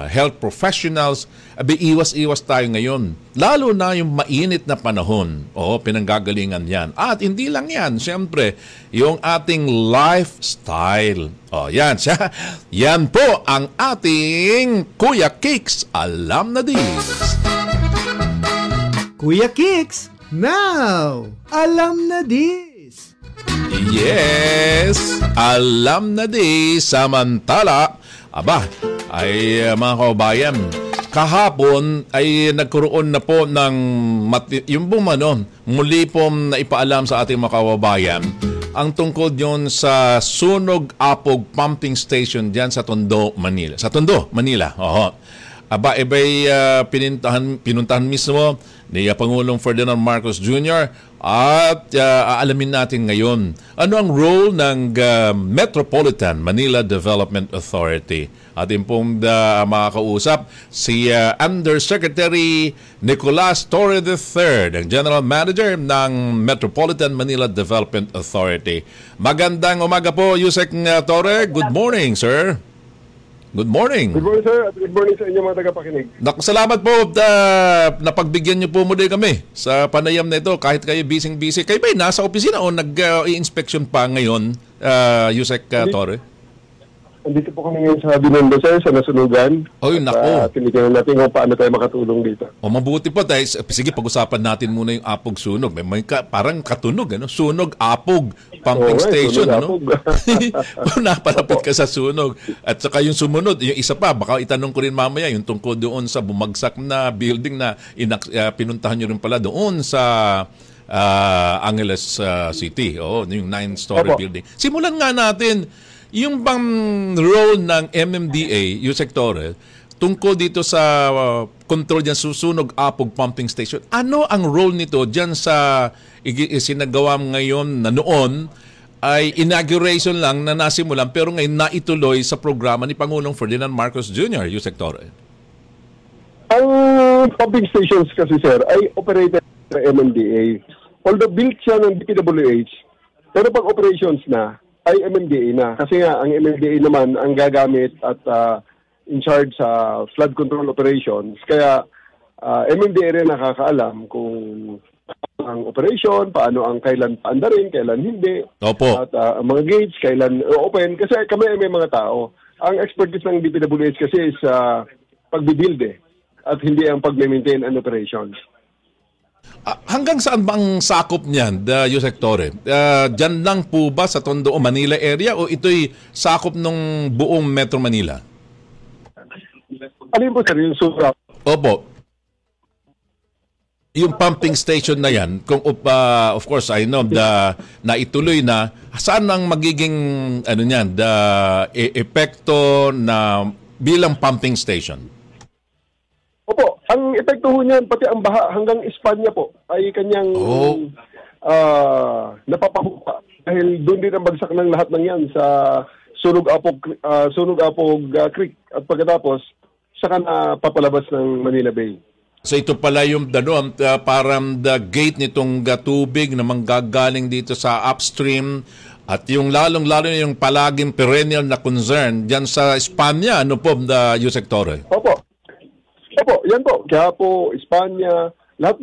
health professionals, iwas-iwas tayo ngayon. Lalo na yung mainit na panahon. Oo, pinanggagalingan yan. At hindi lang yan, siyempre, yung ating lifestyle. Yan siya. Yan po ang ating Kuya Kicks Alam na Dis. Kuya Kicks, now! Alam na Dis! Yes! Alam na Dis. Samantala, ay mga kababayan, kahapon ay nagkaroon na po ng muli pong naipaalam sa ating mga kababayan ang tungkol yon sa Sunog Apog Pumping Station diyan sa Tondo, Manila. Sa Tondo, Manila. Pinuntahan mismo ni Pangulong Ferdinand Marcos Jr. at aalamin natin ngayon ano ang role ng Metropolitan Manila Development Authority. Ating pong makakausap si Undersecretary Nicolas Torre III, ang General Manager ng Metropolitan Manila Development Authority. Magandang umaga po, Yusek Torre. Good morning, sir. Good morning. Good morning, sir. At good morning sa inyo mga tagapakinig. Salamat po na pagbigyan niyo po muli kami sa panayam na ito kahit kayo busy-busy. Kayo ba nasa opisina o nag-i-inspection pa ngayon, Yusek Torre? Andito po kami ngayon sa Binondo, sir, sa Nasunugan. Oy, nako. Tinignan natin kung paano tayo makatulong dito. Mabuti po tayo. Sige, pag-usapan natin muna yung Apog Sunog. Parang katunog, Sunog Apog Pumping Station, Napalapit ka sa sunog. At saka yung sumunod, yung isa pa, baka itanong ko rin mamaya, yung tungkol doon sa bumagsak na building na pinuntahan nyo rin pala doon sa Angeles City. Yung 9-story building. Simulan nga natin yung bang role ng MMDA, yung sektore, tungkol dito sa control dyan susunog apog pumping station. Ano ang role nito dyan sa isinagawa ngayon na noon ay inauguration lang na nasimulan pero ngayon naituloy sa programa ni Pangulong Ferdinand Marcos Jr., yung sektore? Ang pumping stations kasi, sir, ay operated sa MMDA. Although built siya ng DPWH, pero pag operations na, ay MMDA na. Kasi nga, ang MMDA naman ang gagamit at in charge sa flood control operations. Kaya MMDA rin nakakaalam kung ang operation, paano ang kailan paandarin, kailan hindi. Opo. At ang mga gates, kailan open. Kasi kami ay may mga tao. Ang expertise ng DPWH kasi is pagbibuild at hindi ang pag-maintain and operations. Hanggang saan bang sakop niyan, yung sektore? Diyan lang po ba sa Tondo o Manila area o ito'y sakop ng buong Metro Manila? Ano yun po, sir? Yung sunog? Opo. Yung pumping station na yan, kung of course, I know, na ituloy na, saan ang magiging epekto na bilang pumping station? Opo, ang epekto ho niyan, pati ang baha hanggang Espanya po, ay kanyang napapahupa. Dahil doon din ang bagsak ng lahat ng yan sa Sunog Apog Creek. At pagkatapos, saka na papalabas ng Manila Bay. So ito pala yung parang the gate nitong tubig na manggagaling dito sa upstream at yung lalong-lalo yung palaging perennial na concern dyan sa Espanya, yung sektore? Opo, yan po. Kaya po, Espanya,